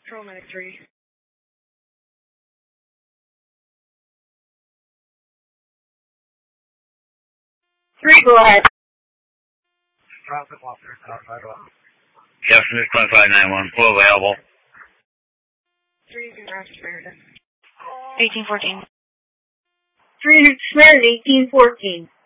Paramedic 3. 3, go ahead. Traffic officer, outside office. Yes, Smith 2591. Full available. 3 is in Meredith. 1814. 3 Samaritan 1814.